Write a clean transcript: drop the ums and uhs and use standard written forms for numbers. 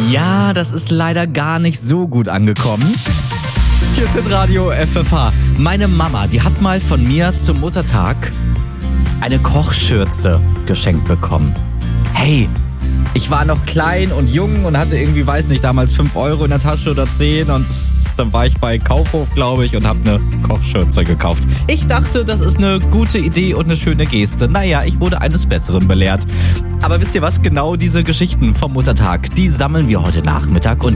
Ja, das ist leider gar nicht so gut angekommen. Hier ist Radio FFH. Meine Mama, die hat mal von mir zum Muttertag eine Kochschürze geschenkt bekommen. Hey, ich war noch klein und jung und hatte irgendwie, weiß nicht, damals 5 Euro in der Tasche oder 10 und dann war ich bei Kaufhof, glaube ich, und habe eine Kochschürze gekauft. Ich dachte, das ist eine gute Idee und eine schöne Geste. Naja, ich wurde eines Besseren belehrt. Aber wisst ihr was? Genau diese Geschichten vom Muttertag, die sammeln wir heute Nachmittag und